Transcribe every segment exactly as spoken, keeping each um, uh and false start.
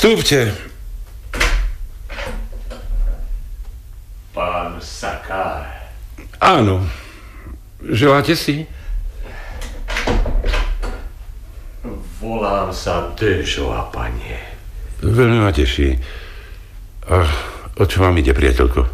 Vstúpte. Pán Sakár. Áno. Želáte si? Volám sa Dežoa, pane. Veľmi ma teší. A o čo vám ide, priateľko?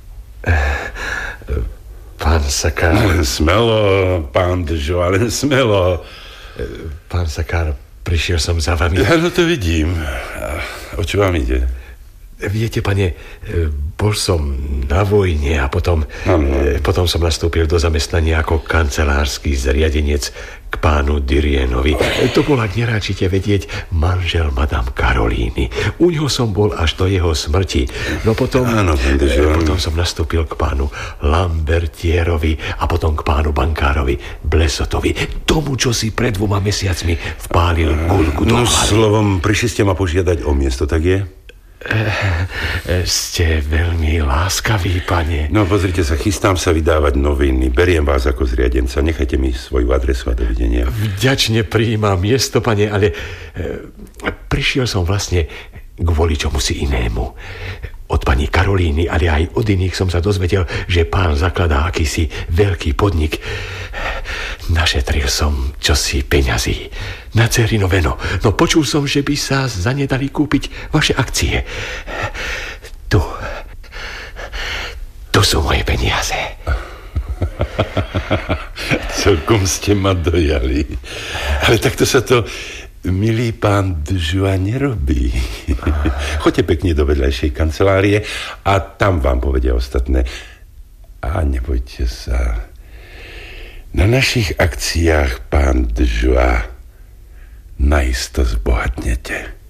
Pán Sakár... Len smelo, pán Dežoa, len smelo. Pán Sakár, prišiel som za vami. Áno, to vidím. A o čo vám ide? Viete, pane, bol som na vojne a potom, potom som nastúpil do zamestnania ako kancelársky zriadenec k pánu Dirienovi. To bol, ak neráčite vedieť, manžel madame Karolíny. U ňoho som bol až do jeho smrti. No potom, áno, potom som nastúpil k pánu Lambertierovi a potom k pánu bankárovi Blesotovi. Tomu, čo si pred dvoma mesiacmi vpálil guľku do hlavy. No, slovom, prišli ste ma požiadať o miesto, tak je? E, ste veľmi láskaví, pane. No, pozrite sa, chystám sa vydávať noviny. Beriem vás ako zriadenca. Nechajte mi svoju adresu a dovidenia. Vďačne prijímam miesto, pane, ale e, prišiel som vlastne kvôli čomu si inému. Od pani Karolíny, ale aj od iných som sa dozvedel, že pán zakladá akýsi veľký podnik. Našetril som čosi peňazí na dcerino veno. No počul som, že by sa zanedali kúpiť vaše akcie. Tu. Tu sú moje peniaze. Celkom ste ma dojali. Ale takto sa to, milý pán Dežoa, nerobí. Choďte pekne do vedľajšej kancelárie a tam vám povedia ostatné. A nebojte sa. Na našich akciách, pán Dežoa, naisto zbohatnete.